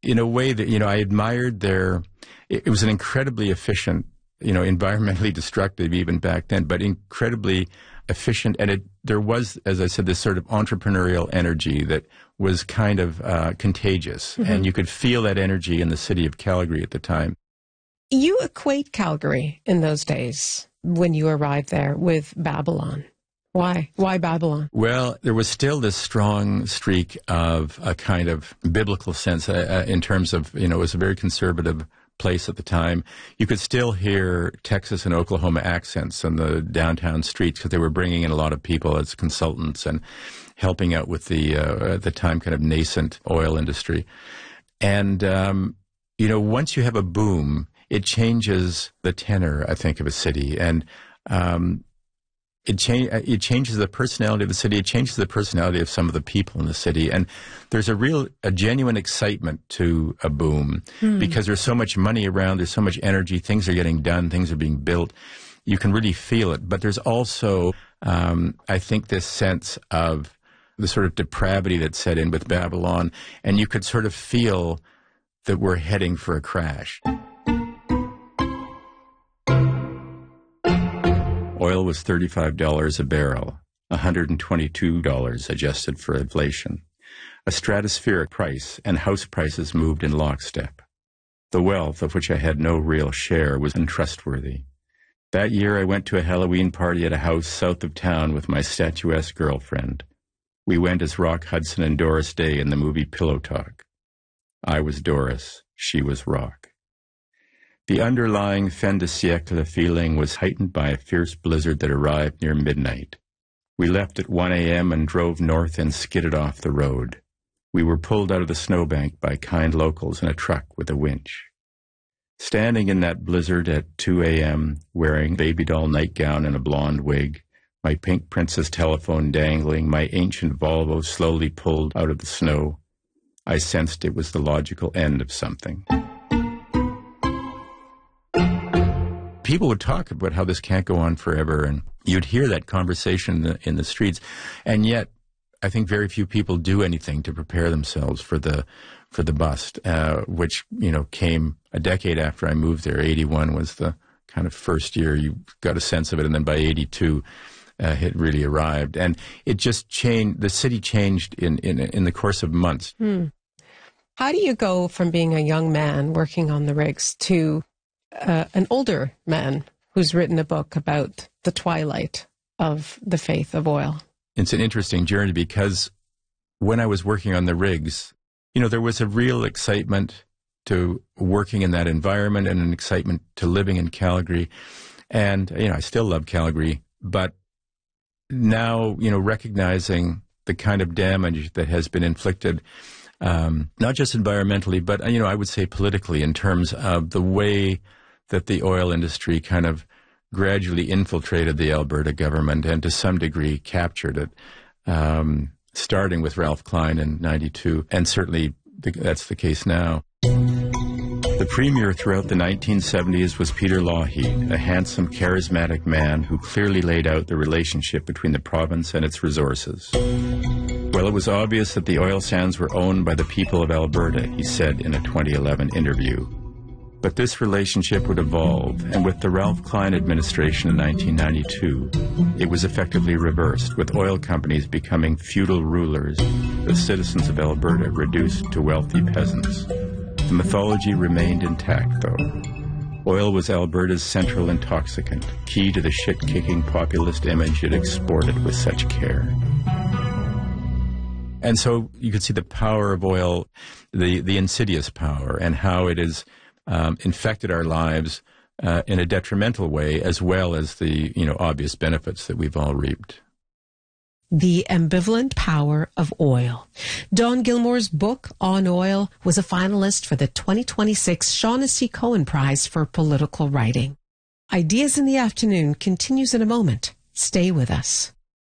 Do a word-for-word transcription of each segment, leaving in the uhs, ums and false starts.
in a way that, you know, I admired their, it, it was an incredibly efficient, you know, environmentally destructive even back then, but incredibly efficient. And it, there was, as I said, this sort of entrepreneurial energy that was kind of uh, contagious. Mm-hmm. And you could feel that energy in the city of Calgary at the time. You equate Calgary in those days when you arrived there with Babylon. Why? Why Babylon? Well, there was still this strong streak of a kind of biblical sense uh, in terms of, you know, it was a very conservative place at the time. You could still hear Texas and Oklahoma accents on the downtown streets because they were bringing in a lot of people as consultants and helping out with the, uh, at the time, kind of nascent oil industry. And, um, you know, once you have a boom, it changes the tenor, I think, of a city. And, um, It, cha- it changes the personality of the city. It changes the personality of some of the people in the city. And there's a real, a genuine excitement to a boom mm. because there's so much money around. There's so much energy. Things are getting done. Things are being built. You can really feel it. But there's also, um, I think, this sense of the sort of depravity that set in with Babylon. And you could sort of feel that we're heading for a crash. Oil was thirty-five dollars a barrel, one hundred twenty-two dollars adjusted for inflation. A stratospheric price, and house prices moved in lockstep. The wealth, of which I had no real share, was untrustworthy. That year I went to a Halloween party at a house south of town with my statuesque girlfriend. We went as Rock Hudson and Doris Day in the movie Pillow Talk. I was Doris, she was Rock. The underlying fin de siècle feeling was heightened by a fierce blizzard that arrived near midnight. We left at one a.m. and drove north and skidded off the road. We were pulled out of the snowbank by kind locals in a truck with a winch. Standing in that blizzard at two a.m., wearing a baby doll nightgown and a blonde wig, my pink princess telephone dangling, my ancient Volvo slowly pulled out of the snow, I sensed it was the logical end of something. People would talk about how this can't go on forever, and you'd hear that conversation in the, in the streets, and yet I think very few people do anything to prepare themselves for the for the bust, uh, which, you know, came a decade after I moved there. eighty-one was the kind of first year you got a sense of it, and then by eighty-two uh, it really arrived, and it just changed. The city changed in in in the course of months. Hmm. How do you go from being a young man working on the rigs to Uh, an older man who's written a book about the twilight of the faith of oil? It's an interesting journey because when I was working on the rigs, you know, there was a real excitement to working in that environment and an excitement to living in Calgary. And, you know, I still love Calgary, but now, you know, recognizing the kind of damage that has been inflicted, um, not just environmentally, but, you know, I would say politically, in terms of the way that the oil industry kind of gradually infiltrated the Alberta government and to some degree captured it, um, starting with Ralph Klein in ninety-two, and certainly the, that's the case now. The premier throughout the nineteen seventies was Peter Lougheed, a handsome, charismatic man who clearly laid out the relationship between the province and its resources. Well, it was obvious that the oil sands were owned by the people of Alberta, he said in a twenty eleven interview. But this relationship would evolve, and with the Ralph Klein administration in nineteen ninety-two, it was effectively reversed, with oil companies becoming feudal rulers, the citizens of Alberta reduced to wealthy peasants. The mythology remained intact, though. Oil was Alberta's central intoxicant, key to the shit-kicking populist image it exported with such care. And so you could see the power of oil, the, the insidious power, and how it is Um, infected our lives uh, in a detrimental way, as well as the, you know, obvious benefits that we've all reaped. The Ambivalent Power of Oil. Don Gilmore's book on oil was a finalist for the twenty twenty-six Shaughnessy Cohen Prize for Political Writing. Ideas in the Afternoon continues in a moment. Stay with us.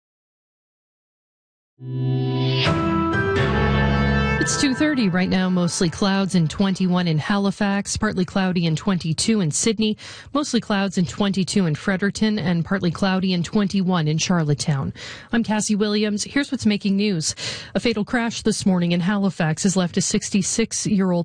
It's two thirty right now, mostly clouds and twenty-one in Halifax, partly cloudy and twenty-two in Sydney, mostly clouds and twenty-two in Fredericton, and partly cloudy and twenty-one in Charlottetown. I'm Cassie Williams. Here's what's making news. A fatal crash this morning in Halifax has left a sixty-six-year-old